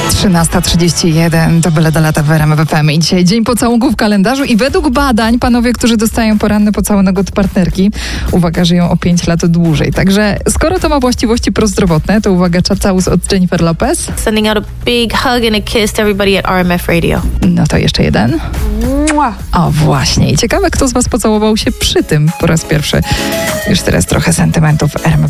13:31 to byle do lata w RMF FM. I dzisiaj dzień pocałunku w kalendarzu i według badań panowie, którzy dostają poranny pocałunek od partnerki, uwaga, żyją o 5 lat dłużej. Także skoro to ma właściwości prozdrowotne, to uwaga, czacałus od Jennifer Lopez. Sending out a big hug and a kiss to everybody at RMF Radio. No to jeszcze jeden. O właśnie. I ciekawe, kto z was pocałował się przy tym po raz pierwszy. Już teraz trochę sentymentów w RMF